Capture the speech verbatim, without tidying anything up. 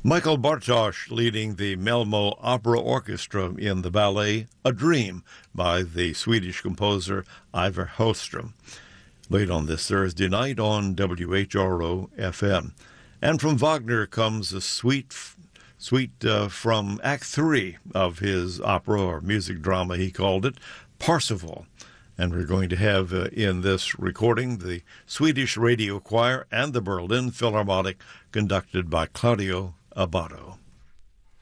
Michael Bartosz leading the Malmö Opera Orchestra in the ballet A Dream by the Swedish composer Ivar Hellström, played on this Thursday night on W H R O F M. And from Wagner comes a sweet, sweet uh, from Act Three of his opera or music drama, he called it, Parsifal. And we're going to have uh, in this recording the Swedish Radio Choir and the Berlin Philharmonic, conducted by Claudio Abbado.